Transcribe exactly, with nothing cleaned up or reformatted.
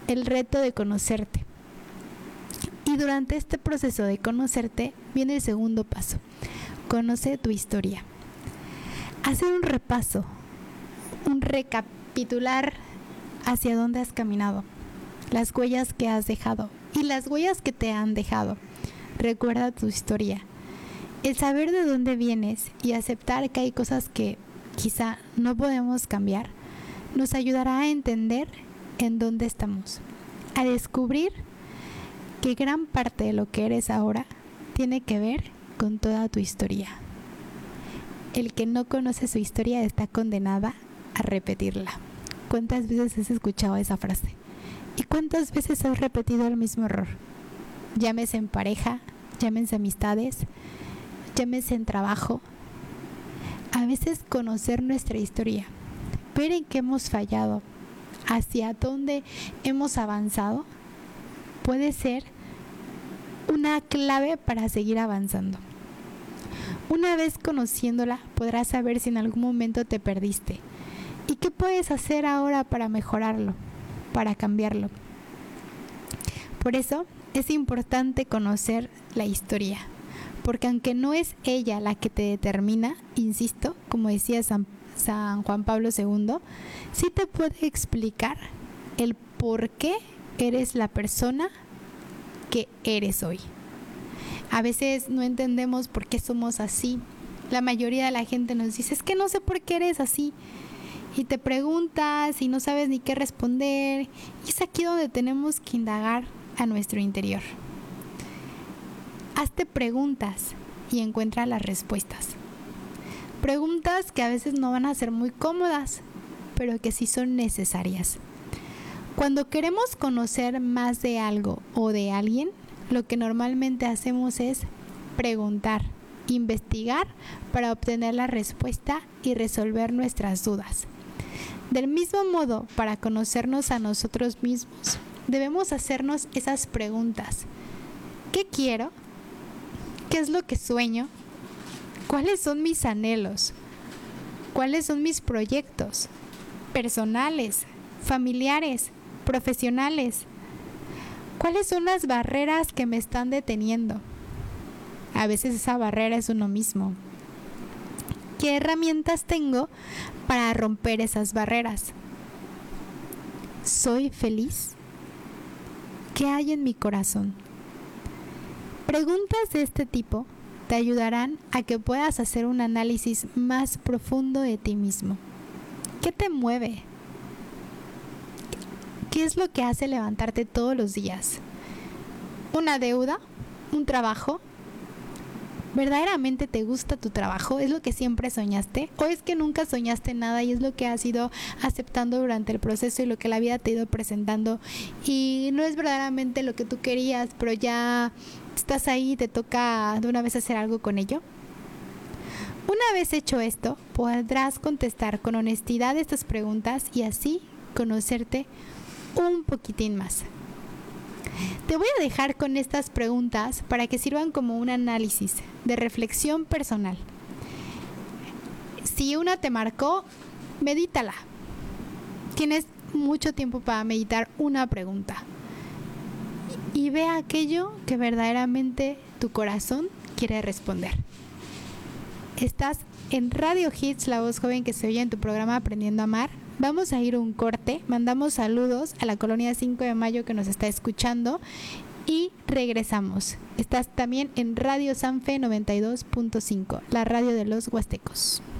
el reto de conocerte. Y durante este proceso de conocerte viene el segundo paso. Conoce tu historia. Hacer un repaso, un recapitular hacia dónde has caminado, las huellas que has dejado y las huellas que te han dejado. Recuerda tu historia. El saber de dónde vienes y aceptar que hay cosas que quizá no podemos cambiar, nos ayudará a entender en dónde estamos, a descubrir que gran parte de lo que eres ahora tiene que ver con toda tu historia. El que no conoce su historia está condenada a repetirla. ¿Cuántas veces has escuchado esa frase? ¿Y cuántas veces has repetido el mismo error? Llámese en pareja, llámense amistades, llámese en trabajo. A veces conocer nuestra historia, ver en qué hemos fallado, hacia dónde hemos avanzado, puede ser una clave para seguir avanzando. Una vez conociéndola, podrás saber si en algún momento te perdiste y qué puedes hacer ahora para mejorarlo, para cambiarlo. Por eso es importante conocer la historia, porque aunque no es ella la que te determina, insisto, como decía San, San Juan Pablo segundo, sí te puede explicar el por qué eres la persona que eres hoy. A veces no entendemos por qué somos así. La mayoría de la gente nos dice, es que no sé por qué eres así. Y te preguntas y no sabes ni qué responder. Y es aquí donde tenemos que indagar a nuestro interior. Hazte preguntas y encuentra las respuestas. Preguntas que a veces no van a ser muy cómodas, pero que sí son necesarias. Cuando queremos conocer más de algo o de alguien, lo que normalmente hacemos es preguntar, investigar para obtener la respuesta y resolver nuestras dudas. Del mismo modo, para conocernos a nosotros mismos, debemos hacernos esas preguntas. ¿Qué quiero? ¿Qué es lo que sueño? ¿Cuáles son mis anhelos? ¿Cuáles son mis proyectos personales, familiares, profesionales? ¿Cuáles son las barreras que me están deteniendo? A veces esa barrera es uno mismo. ¿Qué herramientas tengo para romper esas barreras? ¿Soy feliz? ¿Qué hay en mi corazón? Preguntas de este tipo te ayudarán a que puedas hacer un análisis más profundo de ti mismo. ¿Qué te mueve? ¿Qué es lo que hace levantarte todos los días? ¿Una deuda? ¿Un trabajo? ¿Verdaderamente te gusta tu trabajo? ¿Es lo que siempre soñaste? ¿O es que nunca soñaste nada y es lo que has ido aceptando durante el proceso y lo que la vida te ha ido presentando? Y no es verdaderamente lo que tú querías, pero ya estás ahí y te toca de una vez hacer algo con ello. Una vez hecho esto, podrás contestar con honestidad estas preguntas y así conocerte un poquitín más. Te voy a dejar con estas preguntas para que sirvan como un análisis de reflexión personal. Si una te marcó, medítala. Tienes mucho tiempo para meditar una pregunta y ve aquello que verdaderamente tu corazón quiere responder. Estás en Radio Hits, la voz joven que se oye en tu programa Aprendiendo a Amar. Vamos a ir a un corte, mandamos saludos a la colonia cinco de mayo que nos está escuchando y regresamos. Estás también en Radio Sanfe noventa y dos punto cinco, la radio de los huastecos.